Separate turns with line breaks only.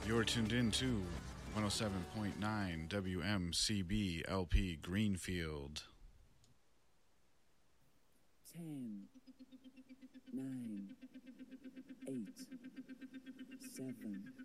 You're tuned in to 107.9 WMCB LP Greenfield.
10, 9, 8, 7,